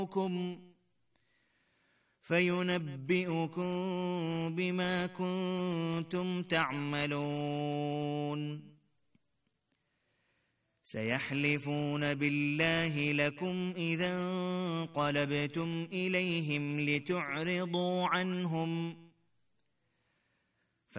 فينبئكم بما كنتم تعملون. سيحلفون بالله لكم إذا انقلبتم إليهم لتعرضوا عنهم